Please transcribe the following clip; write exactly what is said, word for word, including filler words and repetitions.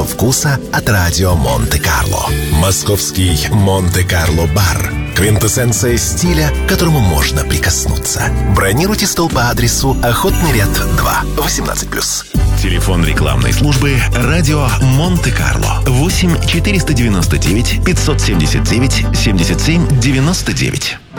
вкуса от радио Монте-Карло. Московский Монте-Карло-бар. Квинтэссенция стиля, к которому можно прикоснуться. Бронируйте стол по адресу Охотный ряд два, восемнадцать плюс. Телефон рекламной службы «Радио Монте-Карло» восемь четыреста девяносто девять пятьсот семьдесят девять семьдесят семь девяносто девять.